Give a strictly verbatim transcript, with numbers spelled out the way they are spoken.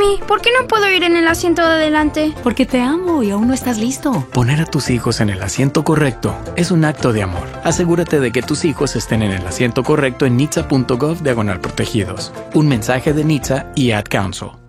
Mami, ¿por qué no puedo ir en el asiento de adelante? Porque te amo y aún no estás listo. Poner a tus hijos en el asiento correcto es un acto de amor. Asegúrate de que tus hijos estén en el asiento correcto en nitsa punto gov diagonal protegidos. Un mensaje de N H T S A y Ad Council.